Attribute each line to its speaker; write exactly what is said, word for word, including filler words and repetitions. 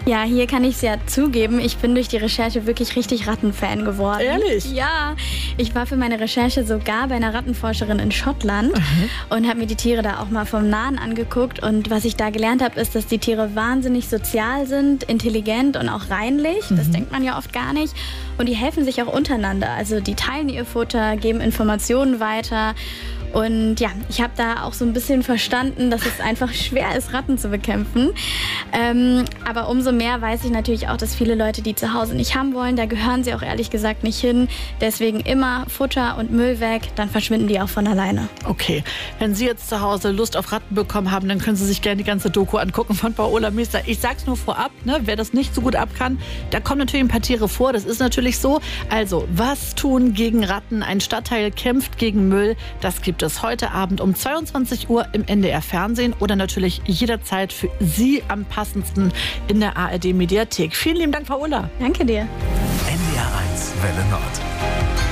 Speaker 1: Ja, hier kann ich es ja zugeben, ich bin durch die Recherche wirklich richtig Rattenfan geworden.
Speaker 2: Ehrlich?
Speaker 1: Ja, ich war für meine Recherche sogar bei einer Rattenforscherin in Schottland
Speaker 2: Mhm.
Speaker 1: und habe mir die Tiere da auch mal vom Nahen angeguckt. Und was ich da gelernt habe, ist, dass die Tiere wahnsinnig sozial sind, intelligent und auch reinlich. Das
Speaker 2: Mhm.
Speaker 1: denkt man ja oft gar nicht. Und die helfen sich auch untereinander. Also die teilen ihr Futter, geben Informationen weiter. Und ja, ich habe da auch so ein bisschen verstanden, dass es einfach schwer ist, Ratten zu bekämpfen. Ähm, aber umso mehr weiß ich natürlich auch, dass viele Leute die zu Hause nicht haben wollen. Da gehören sie auch ehrlich gesagt nicht hin. Deswegen immer Futter und Müll weg, dann verschwinden die auch von alleine.
Speaker 2: Okay, wenn Sie jetzt zu Hause Lust auf Ratten bekommen haben, dann können Sie sich gerne die ganze Doku angucken von Paola Meester. Ich sag's nur vorab, ne, wer das nicht so gut ab kann, da kommen natürlich ein paar Tiere vor, das ist natürlich so. Also, was tun gegen Ratten? Ein Stadtteil kämpft gegen Müll. Das gibt es heute Abend um zweiundzwanzig Uhr im N D R Fernsehen oder natürlich jederzeit für Sie am passendsten in der A R D Mediathek. Vielen lieben Dank, Paola.
Speaker 1: Danke dir.
Speaker 3: N D R eins Welle Nord.